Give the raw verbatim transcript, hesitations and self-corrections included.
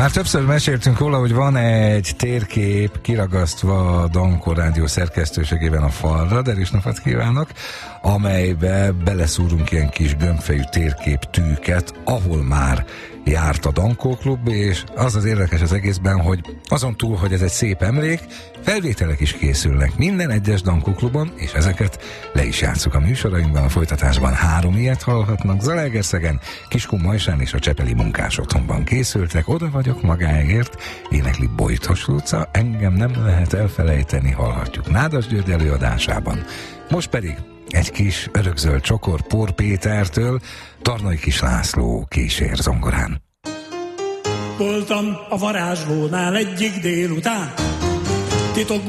Már többször meséltünk róla, hogy van egy térkép kiragasztva a Dankó Rádió szerkesztőségében a falra, de is napot kívánok, amelybe beleszúrunk ilyen kis gömbfejű térképtűket, ahol már járt a Dankó Klub, és az az érdekes az egészben, hogy azon túl, hogy ez egy szép emlék, felvételek is készülnek minden egyes Dankó Klubon, és ezeket le is játsszuk a műsorainkban. A folytatásban három ilyet hallhatnak. Zalaegerszegen, Kiskunmajsán és a Csepeli Munkás Otthonban készültek. Oda vagyok magáért, énekli Bojtos Luca, engem nem lehet elfelejteni, hallhatjuk Nádas György előadásában. Most pedig egy kis örökzöld csokor Pór Pétertől, Tarnai Kis László kísér zongorán. Voltam a varázslónál egyik délután, titok